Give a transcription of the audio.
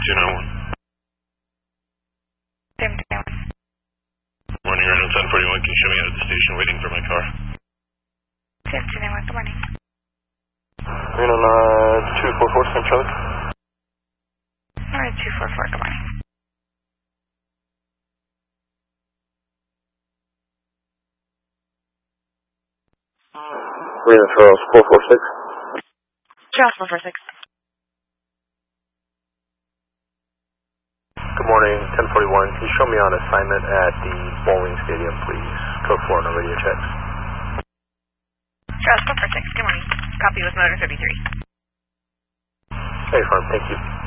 291. Same 291. Morning, Reno 1041. Can you show me out of the station waiting for my car? Same 291. Good morning. Reno 244, St. Charlie. Alright, 244. Good morning. Reno Charles 446. Charles 446. Good morning, 1041. Can you show me on assignment at the bowling stadium, please? Code 4 on the radio checks. Charles 446. Good morning. Copy with motor 33. Hey, firm. Thank you.